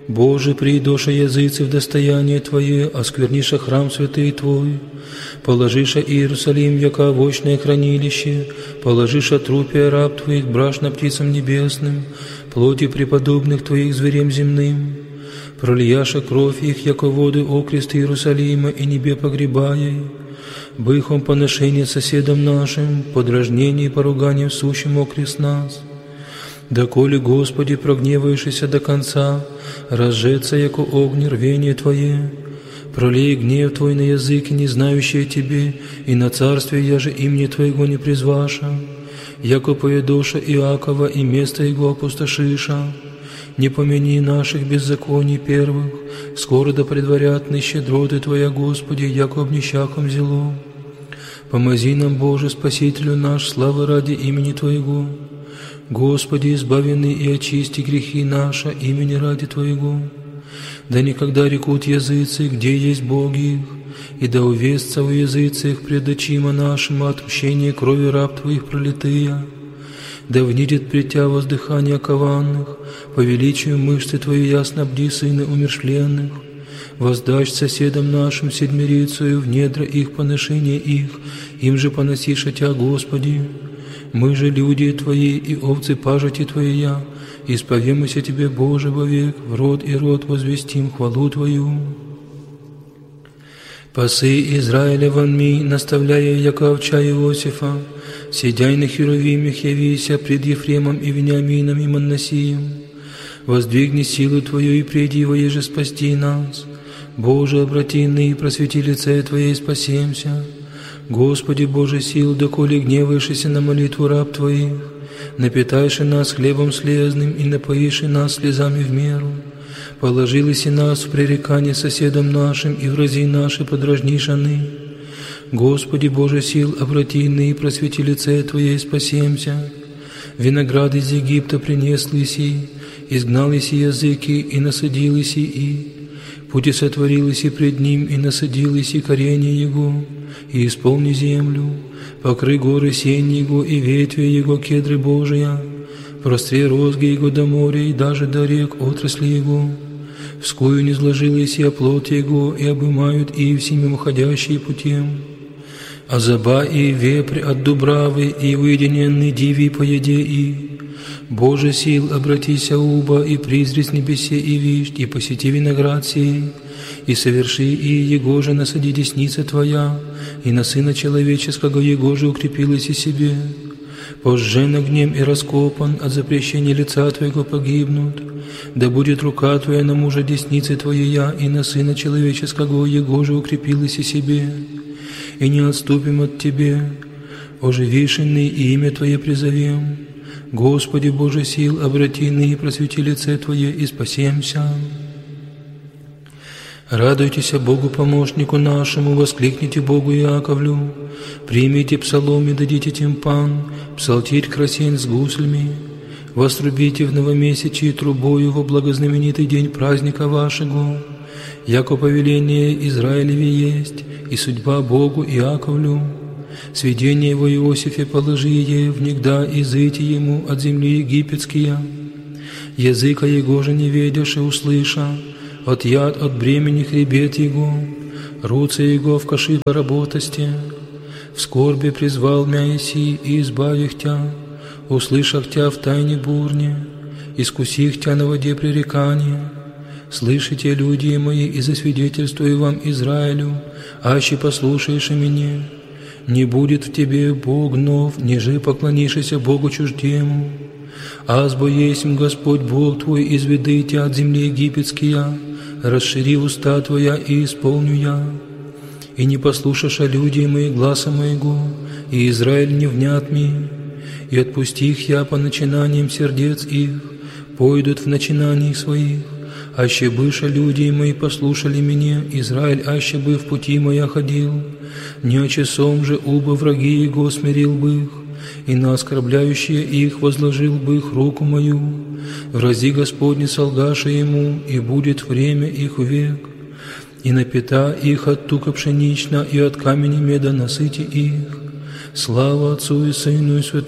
Боже, придоша языцы в достояние Твое, оскверниша храм святый Твой, положиша Иерусалим, яко овощное хранилище, положиша трупия раб Твоих брашно птицам небесным, плоти преподобных Твоих зверем земным, пролияша кровь их, яко воды окрест Иерусалима, и небе погребая, быхом поношение соседам нашим, подражнение и поругание сущим окрест нас. Доколе, Господи, прогневаешься до конца, разжеться, яко огни рвение Твое, пролей гнев Твой на языки, не знающие Тебе, и на царствие я же имени Твоего не призваша, яко поедоша Иакова и место его опустошиша. Не помяни наших беззаконий первых, скоро да предварятны щедроты Твоя, Господи, яко обнищахом зело. Помози нам, Боже, Спасителю наш, слава ради имени Твоего. Господи, избавенный и очисти грехи наши имени ради Твоего. Да никогда рекут языцы, где есть боги их, и да увестся у языцах пред очима нашим отмщение крови раб Твоих пролитыя. Да внидит пред Тя воздыхание окованных, по величию мышцы Твои ясно бди сыны умершленных. Воздашь соседам нашим седмирицею в недра их поношение их, им же поносиша Тя, Господи. Мы же люди Твои и овцы пажити Твоя, исповемся Тебе, Боже, вовек, в род и род возвестим хвалу Твою. Пасы Израиля вонми, наставляя яко овча Иосифа, сидяй на херувимях явися пред Ефремом и Вениамином и Манасием. Воздвигни силу Твою и приди во еже спасти нас. Боже, обрати ны и просвети лице Твое и спасемся. Господи, Боже сил, доколе гневаешься на молитву раб Твоих, напитайши нас хлебом слезным и напоиши нас слезами в меру. Положились и нас в пререкание соседам нашим, и врази наши подражнишь аны. Господи, Боже сил, обрати ны и просвети лице Твое и спасемся. Виноград из Египта принес лиси, изгнал иси языки и насадил иси и. Пути сотворил иси пред ним и насадил иси коренья его, и исполни землю, покры горы сень его и ветви его кедры Божия, простре розги его до моря и даже до рек отрасли его. Вскую не сложилась и оплот его, и обымают и всеми уходящие путем. А заба и вепрь от дубравы, и уединенный диви по еде и. Боже сил, обратися уба, и призри с небесе и вишь, и посети виноград сей, и соверши и его же насади десница Твоя, и на Сына Человеческого его же укрепилась и себе. Пожжен огнем и раскопан, от запрещения лица Твоего погибнут. Да будет рука Твоя на мужа десницы Твоя, и на Сына Человеческого его же укрепилась и себе. И не отступим от Тебе, ожививший и имя Твое призовем. Господи, Боже сил, обрати ны и просвети лице Твое и спасемся. Радуйтесь Богу помощнику нашему, воскликните Богу Иаковлю, примите псалом и дадите тимпан, псалтирь красень с гуслями, вострубите в новомесячии трубою во благознаменитый день праздника вашего, яко повеление Израилеве есть, и судьба Богу Иаковлю. Сведение его Иосифе положи е, внегда изыти ему от земли египетские. Языка его же не ведешь и услыша, от яд от бремени хребет его, руцы его в каши поработости. В скорби призвал мя иси и избавих тя, услышах тя в тайне бурне, искусих тя на воде пререкания. Слышите, люди мои, и засвидетельствую вам Израилю, аще послушаешь мне. Не будет в тебе Бог нов, ниже поклонишься Богу чуждему. Азбо есмь Господь Бог твой, изведи тебя от земли египетские, расшири уста твоя и исполню я. И не послушаша люди мои гласа моего, и Израиль не внят ми, и отпусти их я по начинаниям сердец их, пойдут в начинаниях своих. Аще быша люди мои послушали меня, Израиль аще бы в пути моя ходил, не о часом же уба враги его смирил бы их, и на оскорбляющие их возложил бы их руку мою. Врази Господне солгаша ему, и будет время их век, и напита их от тука пшенична, и от камени меда насыти их. Слава Отцу и Сыну и Святому